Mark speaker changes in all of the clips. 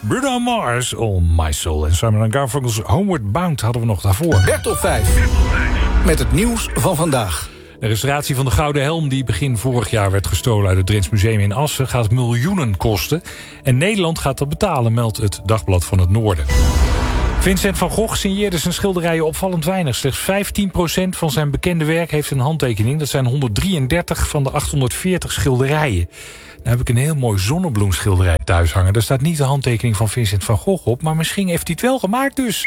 Speaker 1: Bruno Mars, On My Soul. En Simon & Garfunkel's Homeward Bound hadden we nog daarvoor.
Speaker 2: Bert op 5. Met het nieuws van vandaag.
Speaker 1: De restauratie van de Gouden Helm, die begin vorig jaar werd gestolen uit het Drents Museum in Assen, gaat miljoenen kosten. En Nederland gaat dat betalen, meldt het Dagblad van het Noorden. Vincent van Gogh signeerde zijn schilderijen opvallend weinig. Slechts 15% van zijn bekende werk heeft een handtekening. Dat zijn 133 van de 840 schilderijen. Nou heb ik een heel mooi zonnebloemschilderij thuis hangen. Daar staat niet de handtekening van Vincent van Gogh op, maar misschien heeft hij het wel gemaakt dus.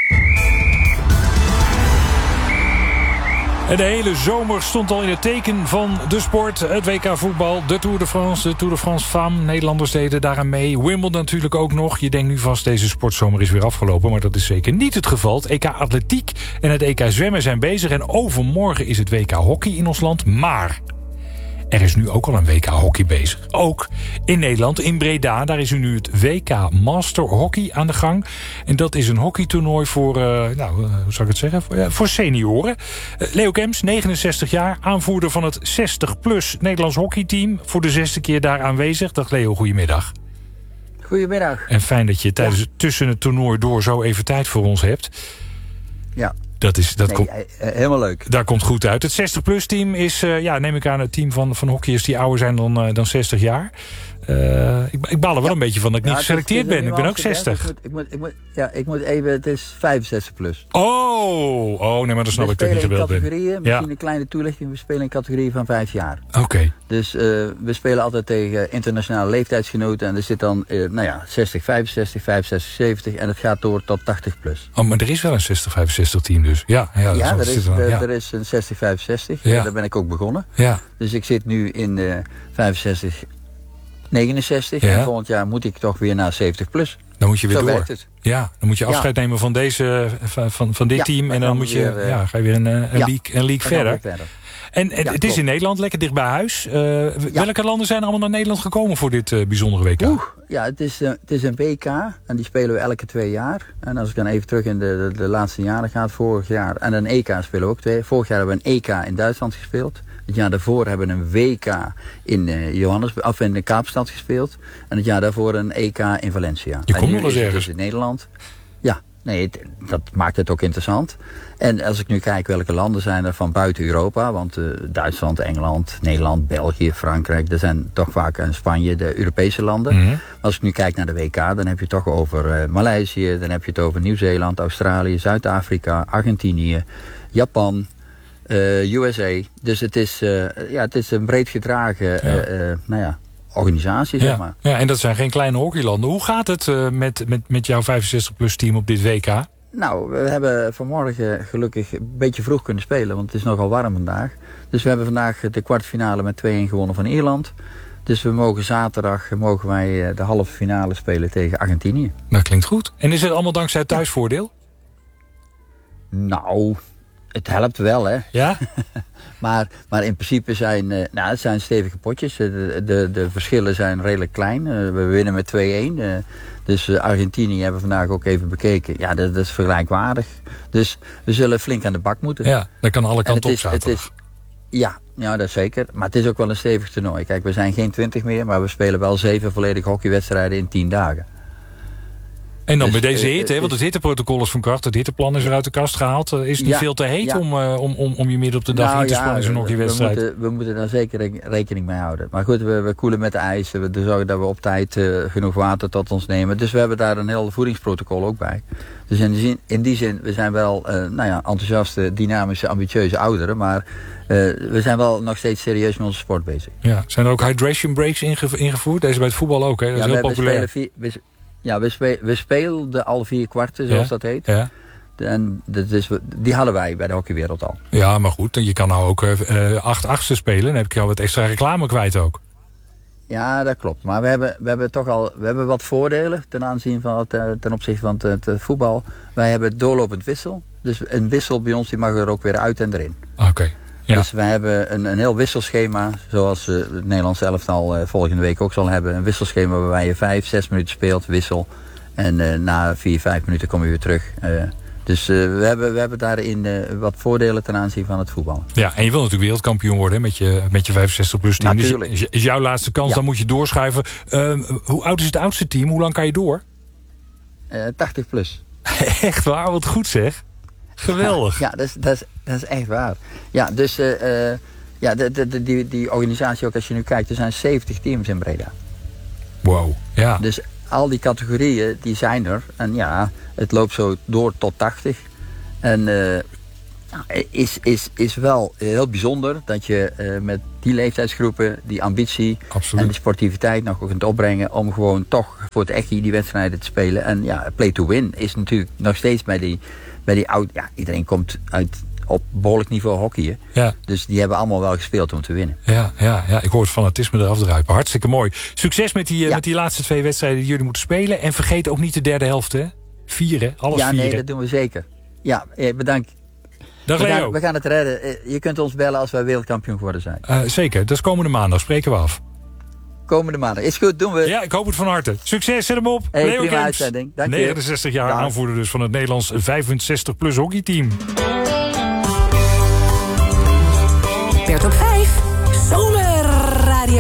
Speaker 1: En de hele zomer stond al in het teken van de sport. Het WK voetbal, de Tour de France Femmes. Nederlanders deden daaraan mee. Wimbledon natuurlijk ook nog. Je denkt nu vast, deze sportzomer is weer afgelopen. Maar dat is zeker niet het geval. Het EK Atletiek en het EK Zwemmen zijn bezig. En overmorgen is het WK Hockey in ons land. Maar er is nu ook al een WK Hockey bezig. Ook in Nederland, in Breda. Daar is nu het WK Master Hockey aan de gang. En dat is een hockeytoernooi voor, hoe zou ik het zeggen? Voor senioren. Leo Kemps, 69 jaar, aanvoerder van het 60-plus Nederlands hockeyteam. Voor de 6e keer daar aanwezig. Dag Leo, goedemiddag.
Speaker 3: Goedemiddag.
Speaker 1: En fijn dat je tussen het toernooi door zo even tijd voor ons hebt.
Speaker 3: Ja.
Speaker 1: Helemaal leuk. Daar komt goed uit. Het 60-plus team is, neem ik aan, het team van hockeyers die ouder zijn dan 60 jaar. Ik baal er wel een beetje van dat ik niet geselecteerd ben. Ik ben ook 60.
Speaker 3: Ik moet even, het is 65 plus.
Speaker 1: Oh, nee, maar dat snap ik toch niet geweld ben.
Speaker 3: Misschien een kleine toelichting. We spelen in categorieën van 5 jaar.
Speaker 1: Oké.
Speaker 3: Dus we spelen altijd tegen internationale leeftijdsgenoten. En er zit dan 60, 65, 65, 70. En het gaat door tot 80 plus.
Speaker 1: Oh, maar er is wel een 60-65 team dus.
Speaker 3: Er is een 60-65.
Speaker 1: Ja.
Speaker 3: Daar ben ik ook begonnen.
Speaker 1: Ja.
Speaker 3: Dus ik zit nu in de 65... 69 en volgend jaar moet ik toch weer naar 70 plus.
Speaker 1: Dan moet je weer
Speaker 3: Zo
Speaker 1: door.
Speaker 3: werkt het.
Speaker 1: Ja, dan moet je afscheid nemen van deze van dit team en dan moet je ga je weer een league verder. En het is in Nederland, lekker dicht bij huis. Welke landen zijn allemaal naar Nederland gekomen voor dit bijzondere WK?
Speaker 3: Het is een WK en die spelen we elke 2 jaar. En als ik dan even terug in de laatste jaren ga, vorig jaar en een EK spelen we ook 2. Vorig jaar hebben we een EK in Duitsland gespeeld. Het jaar daarvoor hebben we een WK in in de Kaapstad gespeeld. En het jaar daarvoor een EK in Valencia.
Speaker 1: Je komt nog eens ergens.
Speaker 3: Dus in Nederland. Ja, nee, dat maakt het ook interessant. En als ik nu kijk welke landen zijn er van buiten Europa. Want Duitsland, Engeland, Nederland, België, Frankrijk. Dat zijn toch vaak Spanje, de Europese landen. Mm-hmm. Als ik nu kijk naar de WK, dan heb je het toch over Maleisië. Dan heb je het over Nieuw-Zeeland, Australië, Zuid-Afrika, Argentinië, Japan, USA. Dus het is een breed gedragen organisatie, zeg maar.
Speaker 1: Ja, en dat zijn geen kleine hockeylanden. Hoe gaat het met jouw 65-plus team op dit WK?
Speaker 3: Nou, we hebben vanmorgen gelukkig een beetje vroeg kunnen spelen, want het is nogal warm vandaag. Dus we hebben vandaag de kwartfinale met 2-1 gewonnen van Ierland. Dus we mogen zaterdag de halve finale spelen tegen Argentinië.
Speaker 1: Dat klinkt goed. En is het allemaal dankzij het thuisvoordeel?
Speaker 3: Nou, het helpt wel, hè.
Speaker 1: Ja?
Speaker 3: maar in principe het zijn stevige potjes. De verschillen zijn redelijk klein. We winnen met 2-1. Dus Argentinië hebben we vandaag ook even bekeken. Ja, dat is vergelijkbaardig. Dus we zullen flink aan de bak moeten.
Speaker 1: Ja, dat kan alle kanten op zaterdag.
Speaker 3: Ja, dat is zeker. Maar het is ook wel een stevig toernooi. Kijk, we zijn geen 20 meer, maar we spelen wel 7 volledige hockeywedstrijden in 10 dagen.
Speaker 1: En dan met deze hitte, want het hitteprotocol is van kracht. Het hitteplan is weer uit de kast gehaald. Is het niet veel te heet om je midden op de dag in te spannen in zo'n hockeywedstrijd?
Speaker 3: We moeten daar zeker rekening mee houden. Maar goed, we koelen met de ijs. We zorgen dat we op tijd genoeg water tot ons nemen. Dus we hebben daar een heel voedingsprotocol ook bij. Dus in die zin, we zijn wel enthousiaste, dynamische, ambitieuze ouderen. Maar we zijn wel nog steeds serieus met onze sport bezig.
Speaker 1: Ja, zijn er ook hydration breaks ingevoerd? Deze bij het voetbal ook, hè? Dat is heel populair.
Speaker 3: We speelden al 4 kwarten, zoals dat heet.
Speaker 1: Ja.
Speaker 3: En die hadden wij bij de hockeywereld al.
Speaker 1: Ja, maar goed, je kan nou ook 8 achtste spelen. Dan heb je al wat extra reclame kwijt ook.
Speaker 3: Ja, dat klopt. Maar we hebben wat voordelen ten opzichte van het voetbal. Wij hebben doorlopend wissel. Dus een wissel bij ons die mag er ook weer uit en erin.
Speaker 1: Oké. Ja.
Speaker 3: Dus wij hebben een heel wisselschema, zoals het Nederlandse elftal volgende week ook zal hebben. Een wisselschema waarbij je 5-6 minuten speelt, wissel. En na 4-5 minuten kom je weer terug. Dus we hebben daarin wat voordelen ten aanzien van het voetbal.
Speaker 1: Ja, en je wil natuurlijk wereldkampioen worden met je 65-plus team.
Speaker 3: Natuurlijk.
Speaker 1: Dus is jouw laatste kans, dan moet je doorschuiven. Hoe oud is het oudste team? Hoe lang kan je door?
Speaker 3: 80 plus.
Speaker 1: Echt waar, wat goed zeg. Geweldig.
Speaker 3: Ja, dat is echt waar. Ja, dus die organisatie, ook als je nu kijkt, er zijn 70 teams in Breda.
Speaker 1: Wow, ja.
Speaker 3: Dus al die categorieën, die zijn er. En ja, het loopt zo door tot 80. En is wel heel bijzonder dat je met die leeftijdsgroepen die ambitie
Speaker 1: Absoluut.
Speaker 3: en die sportiviteit nog kunt opbrengen om gewoon toch voor het echt die wedstrijden te spelen. En ja, play to win is natuurlijk nog steeds bij die oud. Ja, iedereen komt uit op behoorlijk niveau hockeyen.
Speaker 1: Ja.
Speaker 3: Dus die hebben allemaal wel gespeeld om te winnen.
Speaker 1: Ja, ik hoor het fanatisme eraf druipen. Hartstikke mooi. Succes met die laatste 2 wedstrijden die jullie moeten spelen. En vergeet ook niet de derde helft, hè? 4, hè? Alles 4.
Speaker 3: Ja, nee, dat doen we zeker. Ja, bedankt.
Speaker 1: Dag Leo.
Speaker 3: We gaan het redden. Je kunt ons bellen als wij wereldkampioen geworden zijn.
Speaker 1: Zeker, dat is komende maandag. Spreken we af.
Speaker 3: Komende maandag. Is goed, doen we.
Speaker 1: Ja, ik hoop het van harte. Succes, zet hem op.
Speaker 3: Hey,
Speaker 1: Leo
Speaker 3: prima
Speaker 1: Kemps,
Speaker 3: uitzending. Dank je.
Speaker 1: 69 jaar, aanvoerder dus van het Nederlands 65-plus hockeyteam.